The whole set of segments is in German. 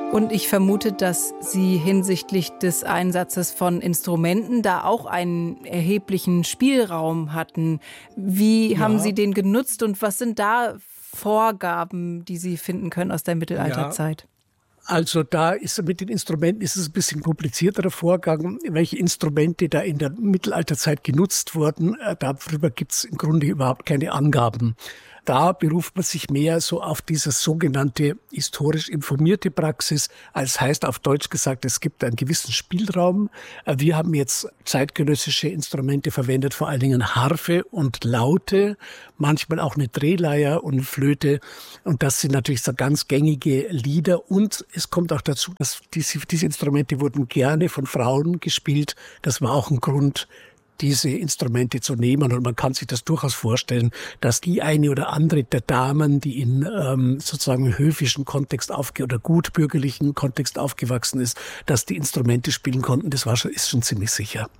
Und ich vermute, dass Sie hinsichtlich des Einsatzes von Instrumenten da auch einen erheblichen Spielraum hatten. Wie haben Sie den genutzt und was sind da Vorgaben, die Sie finden können aus der Mittelalterzeit? Also da ist mit den Instrumenten ist es ein bisschen komplizierterer Vorgang. Welche Instrumente da in der Mittelalterzeit genutzt wurden, darüber gibt es im Grunde überhaupt keine Angaben. Da beruft man sich mehr so auf diese sogenannte historisch informierte Praxis. Das heißt auf Deutsch gesagt, es gibt einen gewissen Spielraum. Wir haben jetzt zeitgenössische Instrumente verwendet, vor allen Dingen Harfe und Laute, manchmal auch eine Drehleier und eine Flöte. Und das sind natürlich so ganz gängige Lieder. Und es kommt auch dazu, dass diese Instrumente wurden gerne von Frauen gespielt. Das war auch ein Grund, diese Instrumente zu nehmen. Und man kann sich das durchaus vorstellen, dass die eine oder andere der Damen, die in sozusagen höfischen Kontext oder gutbürgerlichen Kontext aufgewachsen ist, dass die Instrumente spielen konnten, ist schon ziemlich sicher.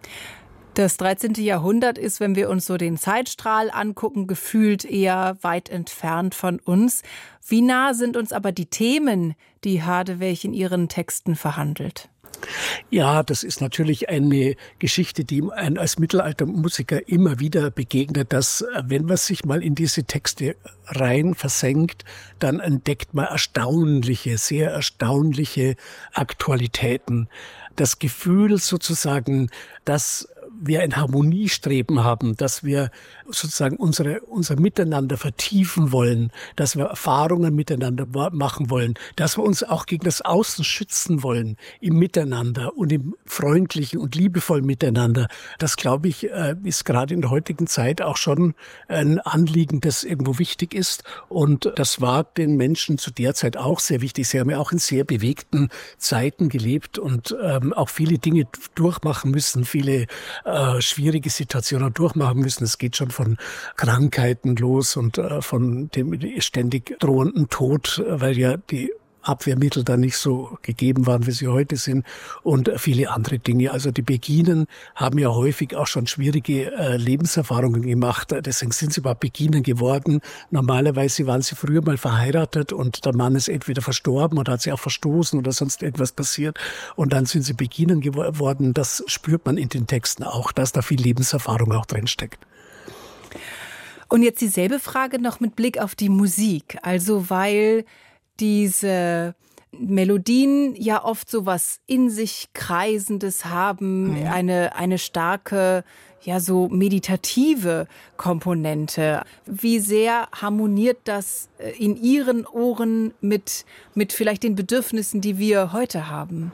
Das 13. Jahrhundert ist, wenn wir uns so den Zeitstrahl angucken, gefühlt eher weit entfernt von uns. Wie nah sind uns aber die Themen, die Hadewig in ihren Texten verhandelt? Ja, das ist natürlich eine Geschichte, die einem als Mittelaltermusiker immer wieder begegnet, dass wenn man sich mal in diese Texte rein versenkt, dann entdeckt man sehr erstaunliche Aktualitäten. Das Gefühl sozusagen, dass wir ein Harmoniestreben haben, dass wir sozusagen unser Miteinander vertiefen wollen, dass wir Erfahrungen miteinander machen wollen, dass wir uns auch gegen das Außen schützen wollen im Miteinander und im freundlichen und liebevollen Miteinander. Das, glaube ich, ist gerade in der heutigen Zeit auch schon ein Anliegen, das irgendwo wichtig ist. Und das war den Menschen zu der Zeit auch sehr wichtig. Sie haben ja auch in sehr bewegten Zeiten gelebt und auch viele Dinge durchmachen müssen, viele schwierige Situationen durchmachen müssen. Es geht schon von Krankheiten los und von dem ständig drohenden Tod, weil ja die Abwehrmittel da nicht so gegeben waren, wie sie heute sind und viele andere Dinge. Also die Beginen haben ja häufig auch schon schwierige Lebenserfahrungen gemacht. Deswegen sind sie überhaupt Beginen geworden. Normalerweise waren sie früher mal verheiratet und der Mann ist entweder verstorben oder hat sie auch verstoßen oder sonst etwas passiert. Und dann sind sie Beginen geworden. Das spürt man in den Texten auch, dass da viel Lebenserfahrung auch drinsteckt. Und jetzt dieselbe Frage noch mit Blick auf die Musik. Also weil diese Melodien ja oft so was in sich Kreisendes haben, eine starke, ja so meditative Komponente. Wie sehr harmoniert das in Ihren Ohren mit vielleicht den Bedürfnissen, die wir heute haben?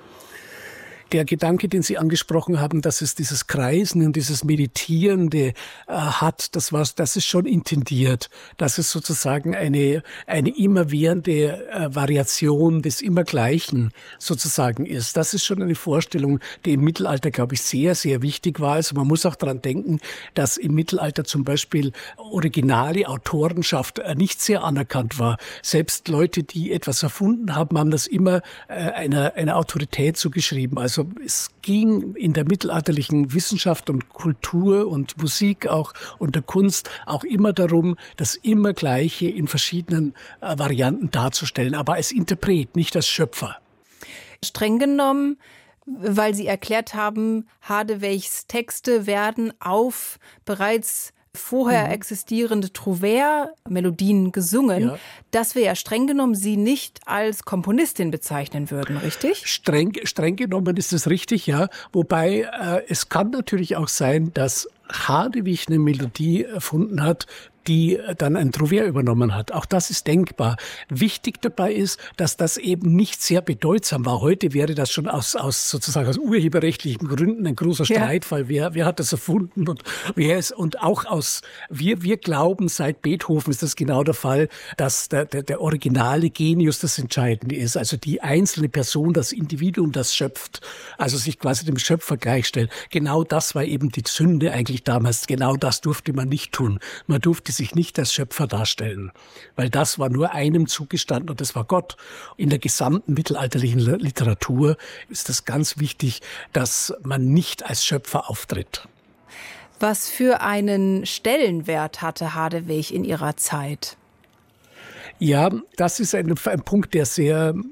Der Gedanke, den Sie angesprochen haben, dass es dieses Kreisen und dieses Meditierende hat, das ist schon intendiert. Dass es sozusagen eine immerwährende Variation des Immergleichen sozusagen ist. Das ist schon eine Vorstellung, die im Mittelalter, glaube ich, sehr, sehr wichtig war. Also man muss auch daran denken, dass im Mittelalter zum Beispiel originale Autorenschaft nicht sehr anerkannt war. Selbst Leute, die etwas erfunden haben, haben das immer einer Autorität zugeschrieben. Also es ging in der mittelalterlichen Wissenschaft und Kultur und Musik auch und der Kunst auch immer darum, das Immergleiche in verschiedenen Varianten darzustellen, aber als Interpret, nicht als Schöpfer. Streng genommen, weil Sie erklärt haben, Hadewigs Texte werden auf bereits vorher existierende Trouvère-Melodien gesungen, dass wir ja streng genommen Sie nicht als Komponistin bezeichnen würden, richtig? Streng genommen ist es richtig, ja. Wobei es kann natürlich auch sein, dass Hadewig eine Melodie erfunden hat, die dann ein Trouvère übernommen hat. Auch das ist denkbar. Wichtig dabei ist, dass das eben nicht sehr bedeutsam war. Heute wäre das schon aus urheberrechtlichen Gründen ein großer Streitfall. Wer hat das erfunden und wer ist, und auch wir glauben, seit Beethoven ist das genau der Fall, dass der originale Genius das Entscheidende ist. Also die einzelne Person, das Individuum, das schöpft, also sich quasi dem Schöpfer gleichstellt. Genau das war eben die Sünde eigentlich damals. Genau das durfte man nicht tun. Man durfte sich nicht als Schöpfer darstellen, weil das war nur einem zugestanden und das war Gott. In der gesamten mittelalterlichen Literatur ist es ganz wichtig, dass man nicht als Schöpfer auftritt. Was für einen Stellenwert hatte Hadewig in ihrer Zeit? Ja, das ist ein Punkt, der sehr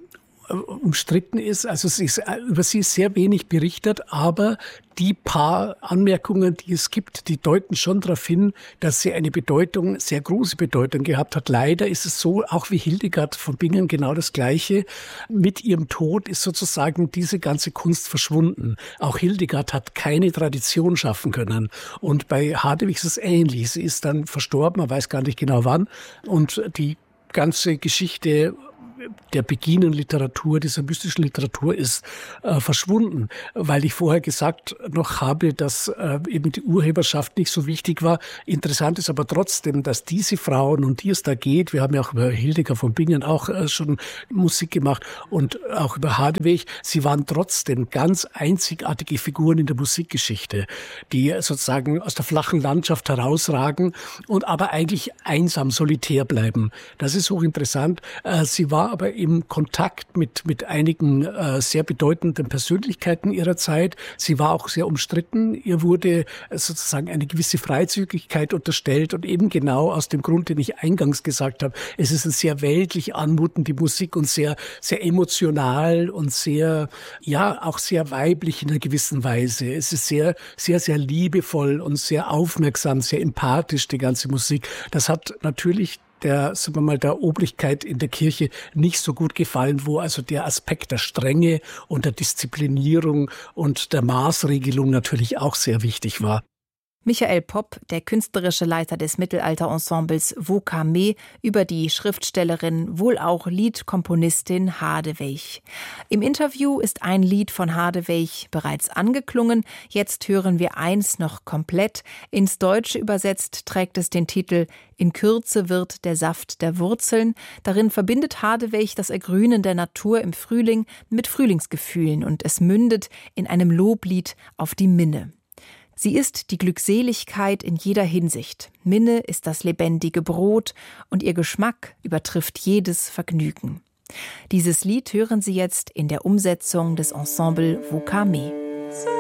umstritten ist. Also über sie ist sehr wenig berichtet, aber die paar Anmerkungen, die es gibt, die deuten schon darauf hin, dass sie eine Bedeutung, sehr große Bedeutung gehabt hat. Leider ist es so, auch wie Hildegard von Bingen genau das Gleiche. Mit ihrem Tod ist sozusagen diese ganze Kunst verschwunden. Auch Hildegard hat keine Tradition schaffen können. Und bei Hadewig ist es ähnlich. Sie ist dann verstorben, man weiß gar nicht genau wann. Und die ganze Geschichte der beginnenden Literatur, dieser mystischen Literatur ist verschwunden, weil ich vorher gesagt noch habe, dass eben die Urheberschaft nicht so wichtig war. Interessant ist aber trotzdem, dass diese Frauen, um die es da geht, wir haben ja auch über Hildegard von Bingen auch schon Musik gemacht und auch über Hadewig, sie waren trotzdem ganz einzigartige Figuren in der Musikgeschichte, die sozusagen aus der flachen Landschaft herausragen und aber eigentlich einsam, solitär bleiben. Das ist hochinteressant. Sie war aber im Kontakt mit einigen sehr bedeutenden Persönlichkeiten ihrer Zeit. Sie war auch sehr umstritten. Ihr wurde sozusagen eine gewisse Freizügigkeit unterstellt und eben genau aus dem Grund, den ich eingangs gesagt habe, es ist eine sehr weltlich anmutende Musik und sehr, sehr emotional und sehr, ja, auch sehr weiblich in einer gewissen Weise. Es ist sehr, sehr, sehr liebevoll und sehr aufmerksam, sehr empathisch, die ganze Musik. Das hat natürlich der Obrigkeit in der Kirche nicht so gut gefallen, wo also der Aspekt der Strenge und der Disziplinierung und der Maßregelung natürlich auch sehr wichtig war. Michael Popp, der künstlerische Leiter des Mittelalterensembles Vokame, über die Schriftstellerin, wohl auch Liedkomponistin Hadewig. Im Interview ist ein Lied von Hadewig bereits angeklungen. Jetzt hören wir eins noch komplett. Ins Deutsche übersetzt trägt es den Titel »In Kürze wird der Saft der Wurzeln«. Darin verbindet Hadewig das Ergrünen der Natur im Frühling mit Frühlingsgefühlen und es mündet in einem Loblied auf die Minne. Sie ist die Glückseligkeit in jeder Hinsicht. Minne ist das lebendige Brot und ihr Geschmack übertrifft jedes Vergnügen. Dieses Lied hören Sie jetzt in der Umsetzung des Ensemble Vokame.